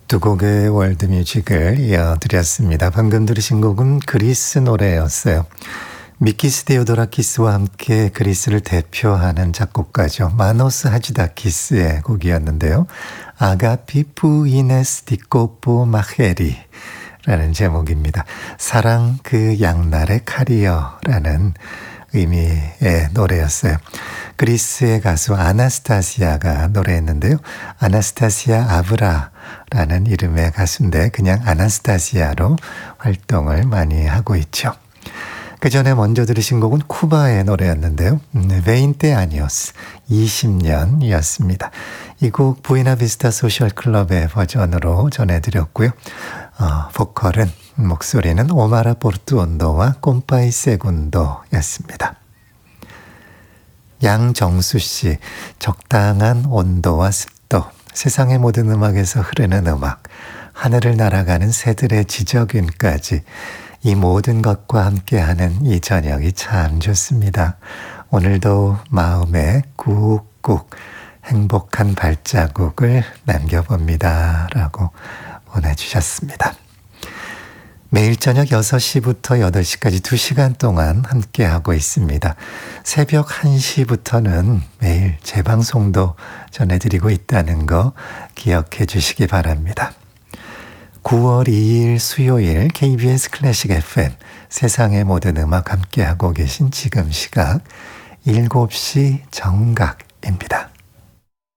두 곡의 월드뮤직을 이어드렸습니다. 방금 들으신 곡은 그리스 노래였어요. 미키스 데오도라키스와 함께 그리스를 대표하는 작곡가죠. 마노스 하지다키스의 곡이었는데요. 아가피 푸이네스 디코포 마헤리 라는 제목입니다. 사랑 그 양날의 칼이여라는 의미의 노래였어요. 그리스의 가수 아나스타시아가 노래했는데요. 아나스타시아 아브라라는 이름의 가수인데 그냥 아나스타시아로 활동을 많이 하고 있죠. 그 전에 먼저 들으신 곡은 쿠바의 노래였는데요. 베인테 아니오스 20년이었습니다. 이 곡 부에나비스타 소셜클럽의 버전으로 전해드렸고요. 보컬은 목소리는 오마라 포르투온도와 꼼파이 세군도였습니다. 양정수 씨, 적당한 온도와 습도, 세상의 모든 음악에서 흐르는 음악, 하늘을 날아가는 새들의 지저귀까지 이 모든 것과 함께하는 이 저녁이 참 좋습니다. 오늘도 마음에 꾹꾹 행복한 발자국을 남겨봅니다. 라고 보내주셨습니다. 매일 저녁 6시부터 8시까지 2시간 동안 함께하고 있습니다. 새벽 1시부터는 매일 재방송도 전해드리고 있다는 거 기억해 주시기 바랍니다. 9월 2일 수요일 KBS 클래식 FM 세상의 모든 음악 함께하고 계신 지금 시각 7시 정각입니다.